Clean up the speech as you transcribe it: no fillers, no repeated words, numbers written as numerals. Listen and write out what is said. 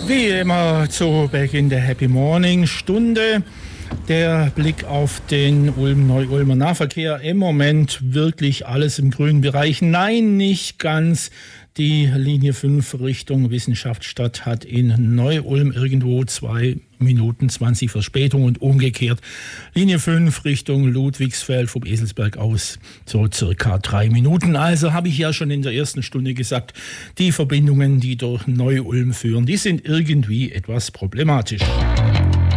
Wie immer zu Beginn der Happy Morning Stunde. Der Blick auf den Neu-Ulmer Nahverkehr. Im Moment wirklich alles im grünen Bereich. Nein, nicht ganz. Die Linie 5 Richtung Wissenschaftsstadt hat in Neu-Ulm irgendwo 2 Minuten 20 Verspätung und umgekehrt. Linie 5 Richtung Ludwigsfeld vom Eselsberg aus so circa 3 Minuten. Also habe ich ja schon in der ersten Stunde gesagt, die Verbindungen, die durch Neu-Ulm führen, die sind irgendwie etwas problematisch.